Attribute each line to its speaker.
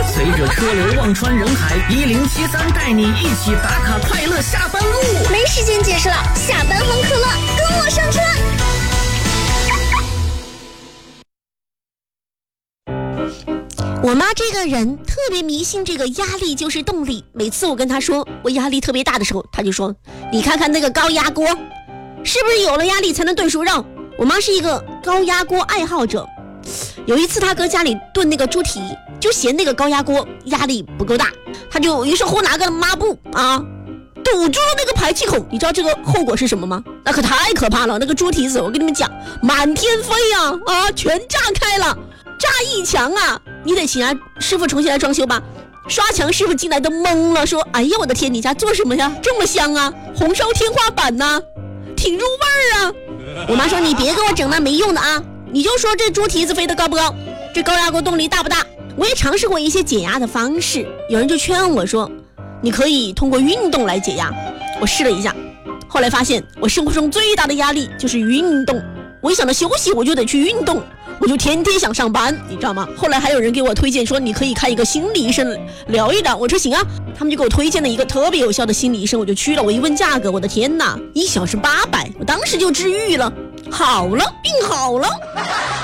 Speaker 1: 随着车流望穿人海，1073带你一起打卡快乐下班路。
Speaker 2: 没时间解释了，下班很可乐，跟我上车。我妈这个人特别迷信这个压力就是动力，每次我跟她说我压力特别大的时候，她就说你看看那个高压锅，是不是有了压力才能炖熟肉？我妈是一个高压锅爱好者，有一次她搁家里炖那个猪蹄，就嫌那个高压锅压力不够大，她就于是乎拿个抹布堵住了那个排气孔。你知道这个后果是什么吗？那可太可怕了，那个猪蹄子我跟你们讲满天飞全炸开了，炸一墙啊，你得请师傅重新来装修吧。刷墙师傅进来都懵了，说哎呀我的天，你家做什么呀，这么香啊，红烧天花板呢，挺入味儿啊。我妈说你别给我整那没用的你就说这猪蹄子飞得高不高，这高压锅动力大不大。我也尝试过一些解压的方式，有人就劝我说你可以通过运动来解压，我试了一下，后来发现我生活中最大的压力就是运动，我一想到休息我就得去运动，我就天天想上班，你知道吗？后来还有人给我推荐说你可以看一个心理医生聊一聊，我说行啊，他们就给我推荐了一个特别有效的心理医生，我就去了。我一问价格，我的天哪，1小时800，我当时就治愈了，好了，病好了。